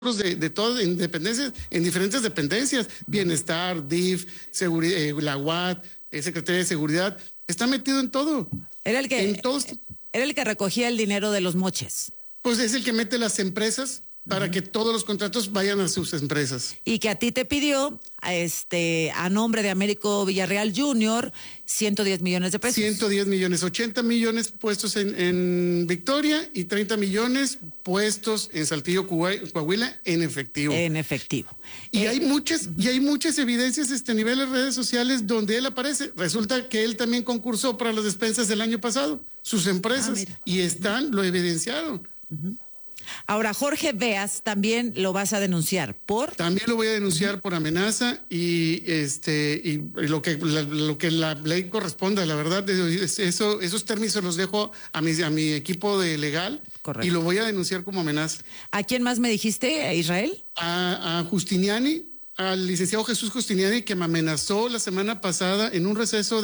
de todas en dependencias, en diferentes dependencias, bienestar, DIF, seguridad, la UAT, Secretaría de Seguridad, está metido en todo. Era el que, en todos, era el que recogía el dinero de los moches. pues es el que mete las empresas para que todos los contratos vayan a sus empresas. Y que a ti te pidió, a nombre de Américo Villarreal Jr., 110 millones de pesos. 110 millones, 80 millones puestos en Victoria y 30 millones puestos en Saltillo, Coahuila, en efectivo. En efectivo. Y hay muchas evidencias a nivel de redes sociales donde él aparece. Resulta que él también concursó para las despensas del año pasado, sus empresas, y lo evidenciaron. Ahora, Jorge Veas también lo vas a denunciar por... También lo voy a denunciar por amenaza y lo que la ley corresponda, la verdad, esos términos los dejo a mi equipo de legal. Correcto. Y lo voy a denunciar como amenaza. ¿A quién más me dijiste, a Israel? A Justiniani, al licenciado Jesús Justiniani, que me amenazó la semana pasada en un receso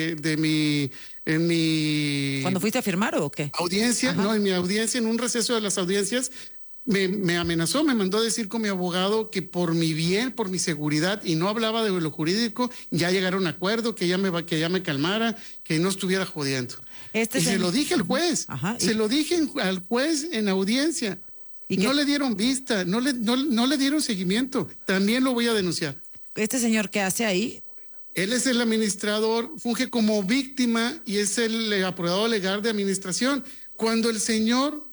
en mi ¿Cuándo fuiste a firmar o qué? Audiencia, Ajá. no, en mi audiencia, en un receso de las audiencias, me amenazó, me mandó a decir con mi abogado que por mi bien, por mi seguridad, y no hablaba de lo jurídico, ya llegaron a acuerdo, que ya me calmara, que no estuviera jodiendo. Se lo dije al juez, Ajá. Se lo dije al juez en audiencia. ¿Y no le dieron vista, no le dieron seguimiento. También lo voy a denunciar. ¿Este señor qué hace ahí? Él es el administrador, funge como víctima y es el apoderado legal de administración. Cuando el señor,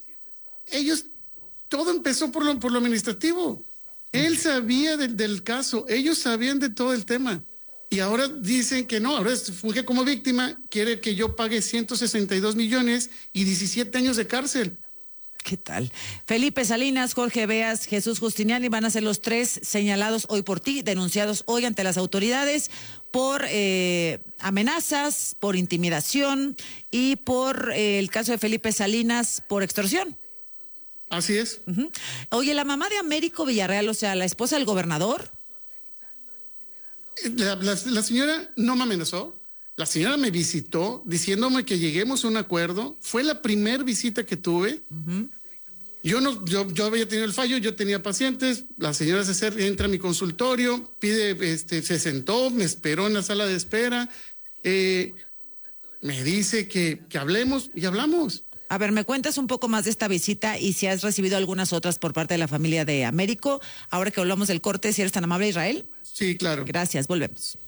todo empezó por lo administrativo. Él sabía del caso, ellos sabían de todo el tema. Y ahora dicen que no, ahora funge como víctima, quiere que yo pague 162 millones y 17 años de cárcel. ¿Qué tal? Felipe Salinas, Jorge Veas, Jesús Justiniani van a ser los tres señalados hoy por ti, denunciados hoy ante las autoridades por amenazas, por intimidación y por el caso de Felipe Salinas por extorsión. Así es. Uh-huh. Oye, la mamá de Américo Villarreal, o sea, la esposa del gobernador. La señora no me amenazó. La señora me visitó diciéndome que lleguemos a un acuerdo. Fue la primera visita que tuve. Uh-huh. Yo había tenido el fallo, yo tenía pacientes. La señora entra a mi consultorio, se sentó, me esperó en la sala de espera. Me dice que hablemos y hablamos. A ver, ¿me cuentas un poco más de esta visita y si has recibido algunas otras por parte de la familia de Américo? Ahora que hablamos del corte, si eres tan amable, Israel. Sí, claro. Gracias, volvemos.